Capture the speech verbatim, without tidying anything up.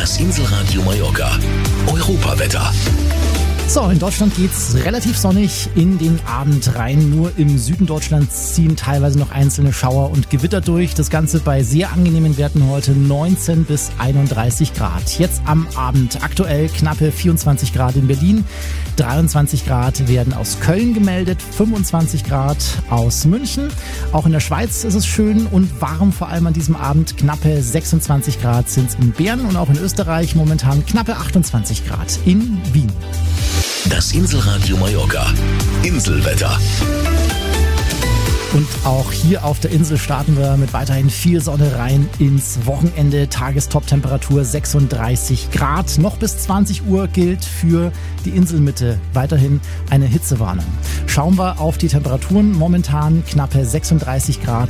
Das Inselradio Mallorca. Europawetter. So, in Deutschland geht's relativ sonnig in den Abend rein. Nur im Süden Deutschlands ziehen teilweise noch einzelne Schauer und Gewitter durch. Das Ganze bei sehr angenehmen Werten heute neunzehn bis einunddreißig Grad. Jetzt am Abend aktuell knappe vierundzwanzig Grad in Berlin. dreiundzwanzig Grad werden aus Köln gemeldet, fünfundzwanzig Grad aus München. Auch in der Schweiz ist es schön und warm, vor allem an diesem Abend. Knappe sechsundzwanzig Grad sind es in Bern und auch in Österreich momentan knappe achtundzwanzig Grad in Wien. Das Inselradio Mallorca. Inselwetter. Und auch hier auf der Insel starten wir mit weiterhin viel Sonne rein ins Wochenende. Tagestop-Temperatur sechsunddreißig Grad. Noch bis zwanzig Uhr gilt für die Inselmitte weiterhin eine Hitzewarnung. Schauen wir auf die Temperaturen. Momentan knappe sechsunddreißig Grad